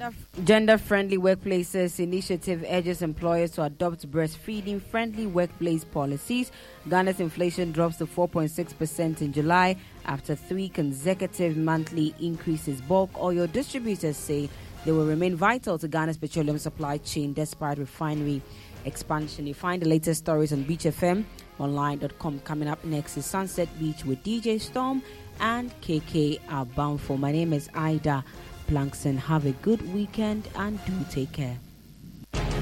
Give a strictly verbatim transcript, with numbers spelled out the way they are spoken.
Gender-friendly workplaces initiative urges employers to adopt breastfeeding-friendly workplace policies. Ghana's inflation drops to four point six percent in July after three consecutive monthly increases. Bulk oil distributors say they will remain vital to Ghana's petroleum supply chain despite refinery expansion. You find the latest stories on beach f m online dot com. Coming up next is Sunset Beach with D J Storm and K K Abounfo. My name is Ida Plankson. Have a good weekend and do take care.